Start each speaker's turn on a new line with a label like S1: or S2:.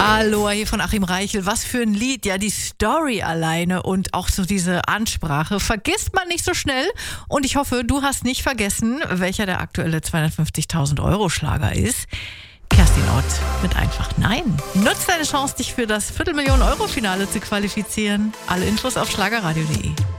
S1: Aloha hier von Achim Reichel. Was für ein Lied. Ja, die Story alleine und auch so diese Ansprache vergisst man nicht so schnell. Und ich hoffe, du hast nicht vergessen, welcher der aktuelle 250.000 Euro Schlager ist. Kerstin Ott mit einfach Nein. Nutz deine Chance, dich für das Viertelmillion-Euro-Finale zu qualifizieren. Alle Infos auf schlagerradio.de.